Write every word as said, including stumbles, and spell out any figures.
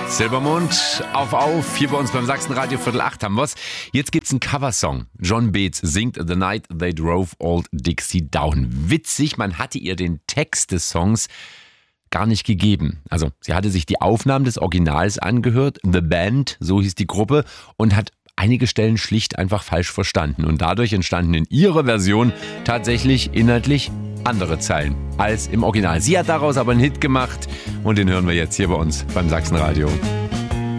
Silbermond, auf, auf, hier bei uns beim Sachsenradio Viertel acht haben wir's. Jetzt gibt's einen Coversong. John Beetz singt The Night They Drove Old Dixie Down. Witzig, man hatte ihr den Text des Songs gar nicht gegeben. Also sie hatte sich die Aufnahmen des Originals angehört, The Band, so hieß die Gruppe, und hat einige Stellen schlicht einfach falsch verstanden. Und dadurch entstanden in ihrer Version tatsächlich inhaltlich andere Zeilen als im Original. Sie hat daraus aber einen Hit gemacht und den hören wir jetzt hier bei uns beim Sachsenradio.